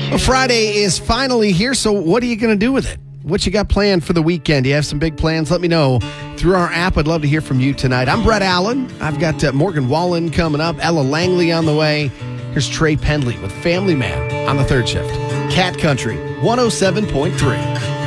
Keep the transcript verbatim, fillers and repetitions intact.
Well, Friday is finally here, so what are you going to do with it? What you got planned for the weekend? Do you have some big plans? Let me know through our app. I'd love to hear from you tonight. I'm Brett Allen. I've got uh, Morgan Wallen coming up, Ella Langley on the way. Here's Trey Pendley with Family Man on the third shift. Cat Country one oh seven point three.